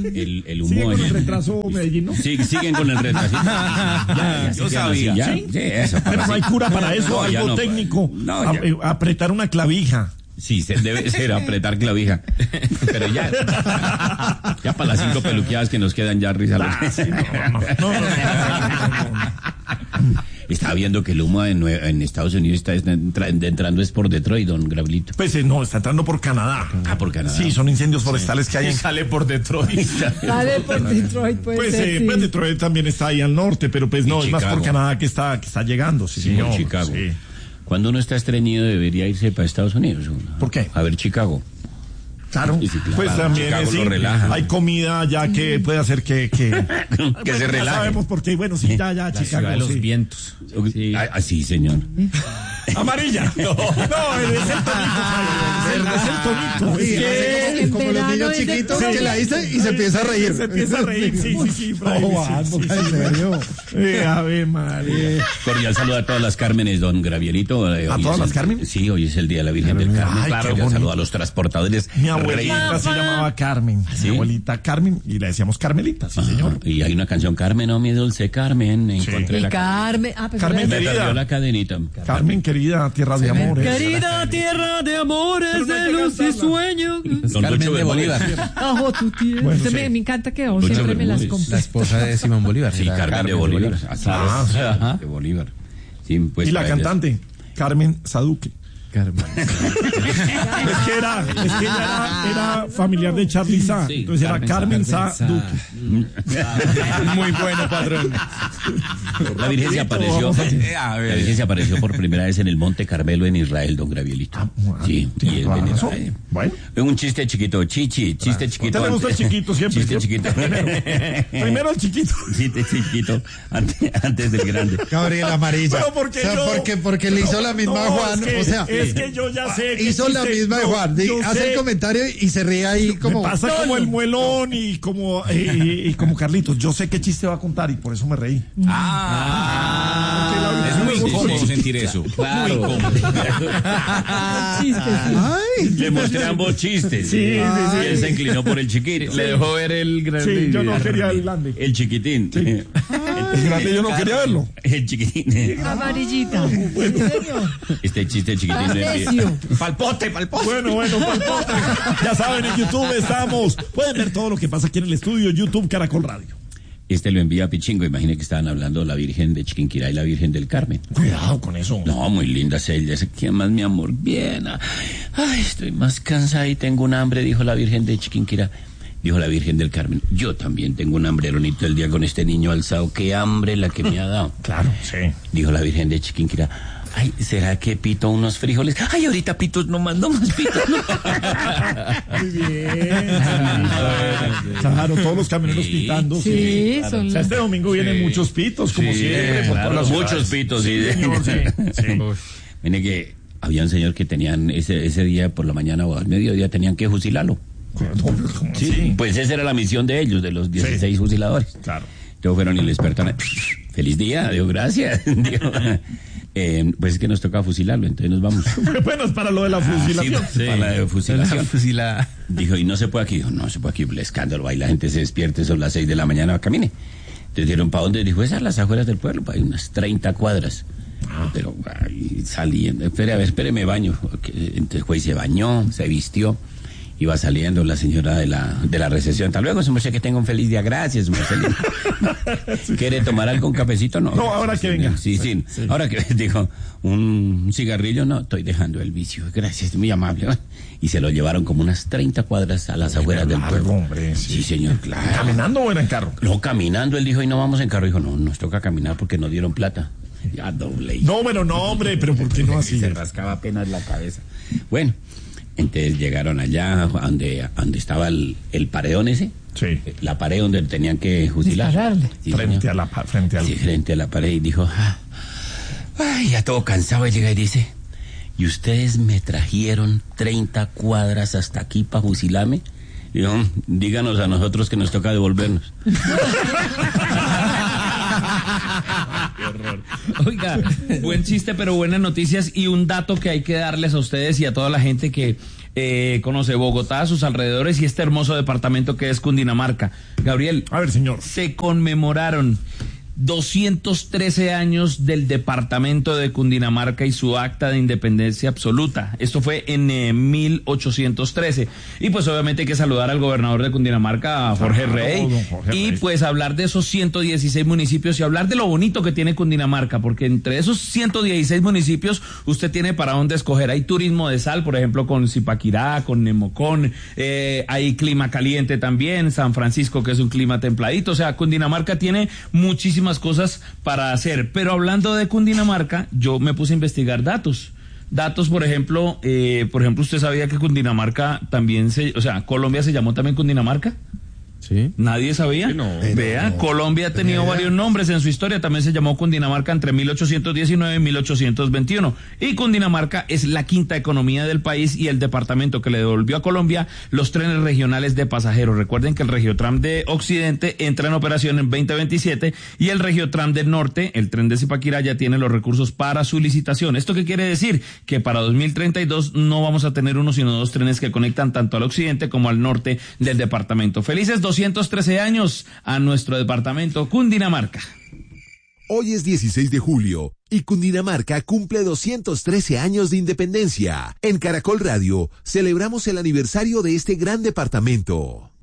el humo. ¿Sigue con el retraso Medellín, no? Sí, siguen con el retraso. Yo sabía. ¿Sí? Sí, eso. Pero no hay cura para eso, No, ya algo no, técnico. no, apretar una clavija. Sí, debe ser apretar clavija. Pero ya para las 5 peluqueadas que nos quedan ya risa. No. Estaba viendo que el humo en Estados Unidos está entrando es por Detroit, don Gabrielito. Pues no, está entrando por Canadá. Por Canadá. Sí, son incendios forestales que hay en... Sale por Detroit. Sale por Detroit, Pues Detroit también está ahí al norte, pero pues no, es más por Canadá que está llegando. Sí, señor. Por Chicago. Sí. Cuando uno está estreñido debería irse para Estados Unidos. ¿Por qué? A ver Chicago. Claro, Sí, claro. pues también Chicago sí, lo relaja. hay comida ya que puede hacer que se relaje. Ya sabemos por qué, bueno, sí, ya, La Chicago, ciudad de los sí. vientos. Sí. Sí, señor. Amarilla. No, es el tonito, Fabio. Es el tonito. Sí, Es que... como los niños chiquitos que la dice y se empieza a reír. Se empieza a reír, sí, Fray. ¿En serio? Ave María. Cordial saludo a todas las Cármenes, don Gravierito. ¿A todas las Carmen? Sí, hoy es el Día de la Virgen del Carmen. Ay, Claro, qué bonito. saludo a los transportadores. Mi abuelita se llamaba Carmen. ¿Sí? Mi abuelita Carmen, y le decíamos Carmelita, sí, señor. Y hay una canción, Carmen, oh mi dulce Carmen. Encontré Y la Carmen, pues Carmen, Me querida. perdió la cadenita. Carmen, querida, tierra de amores. querida tierra de amores, de luz y sueño. Don Carmen Lucho de Bermúdez. Bolívar. Bajo tu tierra. Bueno, Usted sí. me encanta que vos Lucho siempre me las Bermúdez. La compras. esposa de Simón Bolívar. Sí, era Carmen de Bolívar. Ajá. De Bolívar. Sí, pues, Y la para cantante, Carmen Saduque. Carmen. Es que ella era familiar de Charly Sa. Sí, Entonces era Carmen Saduque. Muy bueno, patrón. La Virgen se apareció. La Virgen se apareció por primera vez en el Monte Carmelo en Israel, don Gravielito. Sí, y tiene él toda la en razón. Israel. Bueno. Un chiste chiquito, chiste chiquito. Tenemos el chiquito siempre. Chiste chiquito. Primero el chiquito. Chiste chiquito antes del grande. Gabriel Amarilla. Pero porque o sea, yo... porque le hizo la misma a Juan. Es que yo ya sé. que hizo la chiste- misma de Juan. yo Hace sé. el comentario y se ríe ahí como. Me pasa como el muelón y como Carlitos. Yo sé qué chiste va a contar y por eso me reí. Es muy incómodo sentir eso. Claro. Chiste, sí. Ay, Le mostré ambos chistes. Sí. Y él se inclinó por el chiquitín. Le dejó ver el grande. Sí, yo no quería el grande. El chiquitín. El grande yo no quería verlo. El chiquitín. Amarillita. ¿En serio? Este chiste chiquitín. Necio. Palpote. Bueno, palpota. Ya saben, en YouTube estamos. Pueden ver todo lo que pasa aquí en el estudio, YouTube Caracol Radio. Este lo envía a Pichingo. Imagine que estaban hablando de la Virgen de Chiquinquirá y la Virgen del Carmen. Cuidado con eso. No, muy lindas ellas. ¿Quién más, mi amor? Bien. Ay, estoy más cansada y tengo un hambre, dijo la Virgen de Chiquinquirá. Dijo la Virgen del Carmen. Yo también tengo un hambre, Ronito, el día con este niño alzado. Qué hambre la que me ha dado. Claro, sí. Dijo la Virgen de Chiquinquirá. Ay, ¿será que pito unos frijoles? Ay, ahorita pitos no mando más pitos. No. Muy bien. Claro, todos los camioneros pitando. Sí, Claro. son O sea, este domingo vienen muchos pitos, como siempre. por todas las Muchos ciudades. pitos, sí. Señor, sí. Mire que había un señor que tenían ese día por la mañana o al mediodía tenían que fusilarlo. ¿Cómo Sí, así? pues esa era la misión de ellos, de los 16 fusiladores. Claro. Entonces fueron y le despertaron. Feliz día, Dios, gracias. Digo, pues es que nos toca fusilarlo, entonces nos vamos. Bueno, es para lo de la fusilación. Para la de fusilación. Fusilada. Dijo, y no se puede aquí. Dijo, no se puede aquí, el escándalo. Ahí la gente se despierte, son las 6 de la mañana, camine. Entonces dijeron, ¿para dónde? Dijo, esas las afueras del pueblo, para unas 30 cuadras. Pero ahí saliendo, espéreme, baño. Entonces fue y se bañó, se vistió. Iba saliendo la señora de la recepción. Hasta luego, su merced, que tenga un feliz día. Gracias, Marcelino. ¿Quiere tomar algo, un cafecito? No. No, ahora que venga. Sí. Ahora que dijo, un cigarrillo, no, estoy dejando el vicio. Gracias, muy amable. Y se lo llevaron como unas 30 cuadras a las afueras del pueblo. Hombre, Sí, señor, claro. ¿Caminando o era en carro? No, caminando. Él dijo, y no vamos en carro. Dijo, no, nos toca caminar porque nos dieron plata. Ya doble. No, hombre, pero ¿por qué no así? Se rascaba apenas la cabeza. Bueno, entonces llegaron allá donde estaba el paredón ese. Sí. La pared donde tenían que fusilar. Dispararle. Sí, Frente señor. Frente a la pared. Y dijo, ay, ya todo cansado. Y llega y dice, ¿y ustedes me trajeron 30 cuadras hasta aquí para fusilarme? Y yo, díganos a nosotros que nos toca devolvernos. Qué horror. Oiga, buen chiste, pero buenas noticias y un dato que hay que darles a ustedes y a toda la gente que conoce Bogotá, sus alrededores y este hermoso departamento que es Cundinamarca. Gabriel, A ver, señor. se conmemoraron 213 años del departamento de Cundinamarca y su acta de independencia absoluta. Esto fue en 1813. Y pues obviamente hay que saludar al gobernador de Cundinamarca, a Jorge Rey. don Jorge Y Rey. pues hablar de esos 116 municipios y hablar de lo bonito que tiene Cundinamarca, porque entre esos 116 municipios usted tiene para dónde escoger. Hay turismo de sal, por ejemplo, con Zipaquirá, con Nemocón, hay clima caliente también, San Francisco, que es un clima templadito. O sea, Cundinamarca tiene muchísimas cosas para hacer. Pero hablando de Cundinamarca, yo me puse a investigar datos. Datos, por ejemplo, ¿usted sabía que Cundinamarca también Colombia se llamó también Cundinamarca? Sí. ¿Nadie sabía? Vea, Colombia ha tenido varios nombres en su historia. También se llamó Cundinamarca entre 1819 y 1821. Y Cundinamarca es la quinta economía del país y el departamento que le devolvió a Colombia los trenes regionales de pasajeros. Recuerden que el Regiotram de Occidente entra en operación en 2027 y el Regiotram del Norte, el tren de Zipaquirá, ya tiene los recursos para su licitación. ¿Esto qué quiere decir? Que para 2032 no vamos a tener uno sino dos trenes que conectan tanto al occidente como al norte del departamento. Felices 213 años a nuestro departamento Cundinamarca. Hoy es 16 de julio y Cundinamarca cumple 213 años de independencia. En Caracol Radio celebramos el aniversario de este gran departamento.